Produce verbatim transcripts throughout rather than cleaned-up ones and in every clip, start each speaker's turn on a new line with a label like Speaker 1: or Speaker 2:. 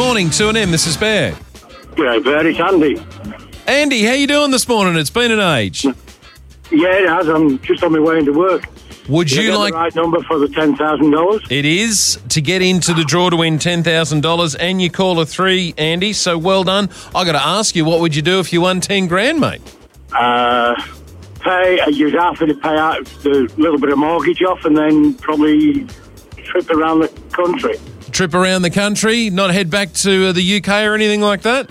Speaker 1: morning, two and M. This is Bear.
Speaker 2: G'day, Bert. It's Andy.
Speaker 1: Andy, how you doing this morning? It's been an age.
Speaker 2: Yeah, it has. I'm just on my way into work.
Speaker 1: Would
Speaker 2: Did I
Speaker 1: you
Speaker 2: get
Speaker 1: like...
Speaker 2: the right number for the ten thousand dollars?
Speaker 1: It is to get into the draw to win ten thousand dollars, and you call a three, Andy, so well done. I got to ask you, what would you do if you won ten grand, mate?
Speaker 2: Uh, pay, you'd have to pay out the little bit of mortgage off and then probably trip around the country.
Speaker 1: Trip around the country, not head back to uh, the U K or anything like that?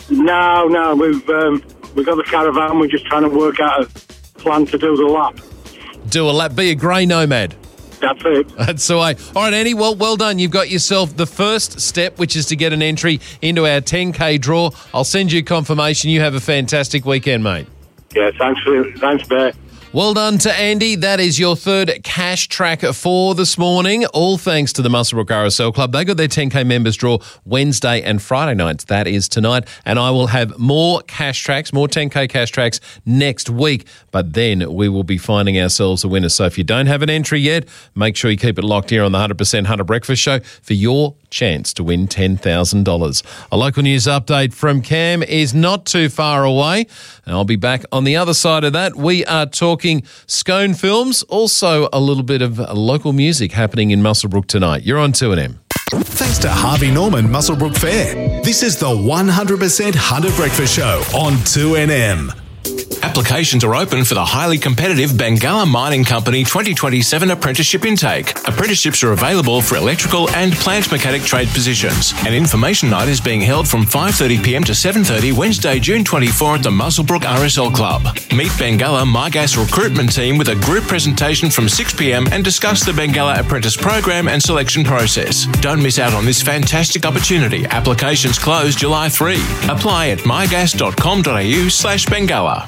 Speaker 2: No, no, we've um, we've got the caravan. We're just trying to work out a plan to do the lap.
Speaker 1: Do a lap, be a grey nomad.
Speaker 2: That's it.
Speaker 1: That's the way. All right, Andy, well, well done. You've got yourself the first step, which is to get an entry into our ten K draw. I'll send you confirmation. You have a fantastic weekend, mate.
Speaker 2: Yeah, thanks for thanks, Bear.
Speaker 1: Well done to Andy. That is your third cash track for this morning. All thanks to the Muswellbrook R S L Club. They got their ten K members draw Wednesday and Friday nights. That is tonight. And I will have more cash tracks, more ten K cash tracks next week. But then we will be finding ourselves a winner. So if you don't have an entry yet, make sure you keep it locked here on the one hundred percent Hunter Breakfast Show for your chance to win ten thousand dollars. A local news update from Cam is not too far away. And I'll be back on the other side of that. We are talking Scone Films, also a little bit of local music happening in Muswellbrook tonight. You're on two and M.
Speaker 3: Thanks to Harvey Norman Muswellbrook Fair. This is the one hundred percent Hunter Breakfast Show on two N M.
Speaker 4: Applications are open for the highly competitive Bengalla Mining Company twenty twenty-seven apprenticeship intake. Apprenticeships are available for electrical and plant mechanic trade positions. An information night is being held from five thirty p m to seven thirty Wednesday, June twenty-fourth at the Muswellbrook R S L Club. Meet Bengalla MyGas recruitment team with a group presentation from six p m and discuss the Bengalla apprentice program and selection process. Don't miss out on this fantastic opportunity. Applications close July third. Apply at mygas.com.au slash Bengalla.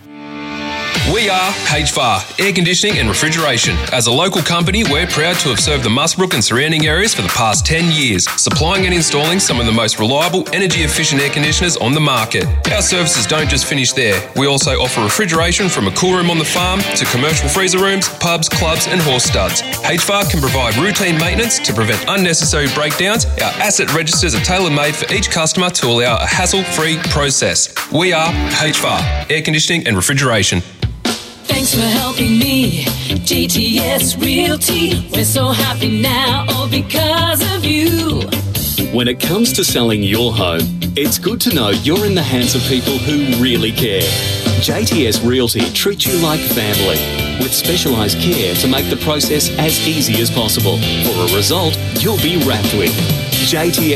Speaker 5: We are H V A R, Air Conditioning and Refrigeration. As a local company, we're proud to have served the Muswellbrook and surrounding areas for the past ten years, supplying and installing some of the most reliable, energy-efficient air conditioners on the market. Our services don't just finish there. We also offer refrigeration from a cool room on the farm to commercial freezer rooms, pubs, clubs and horse studs. H V A R can provide routine maintenance to prevent unnecessary breakdowns. Our asset registers are tailor-made for each customer to allow a hassle-free process. We are H V A R, Air Conditioning and Refrigeration.
Speaker 6: Thanks for helping me, G T S Realty. We're so happy now, all because of you.
Speaker 7: When it comes to selling your home, it's good to know you're in the hands of people who really care. J T S Realty treats you like family, with specialised care to make the process as easy as possible. For a result you'll be wrapped with. J T S